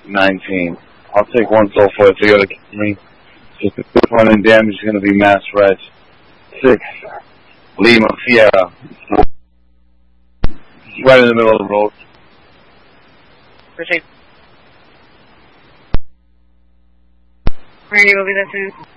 19. I'll take 1 so far to the other me. Just the front end damage is going to be Mass Red. 6. Lima Sierra. Right in the middle of the road. Proceed. Where you will be listening?